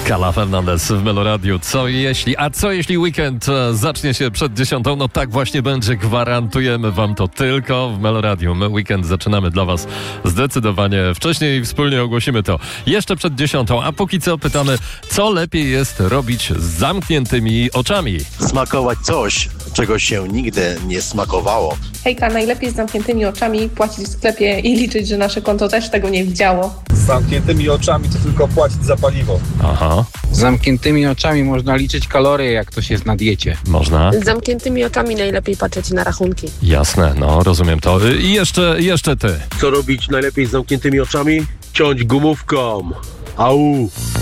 Kala Fernandez w Meloradiu. Co jeśli weekend zacznie się przed 10? No tak właśnie będzie. Gwarantujemy wam to tylko w Meloradiu. My weekend zaczynamy dla was zdecydowanie wcześniej i wspólnie ogłosimy to jeszcze przed 10. A póki co pytamy, co lepiej jest robić z zamkniętymi oczami? Smakować coś, czego się nigdy nie smakowało. Hejka, najlepiej z zamkniętymi oczami płacić w sklepie i liczyć, że nasze konto też tego nie widziało. Z zamkniętymi oczami to tylko płacić za paliwo. Aha. Z zamkniętymi oczami można liczyć kalorie, jak ktoś jest na diecie. Można? Z zamkniętymi oczami najlepiej patrzeć na rachunki. Jasne, no rozumiem to. I jeszcze ty. Co robić najlepiej z zamkniętymi oczami? Ciąć gumówką. Au!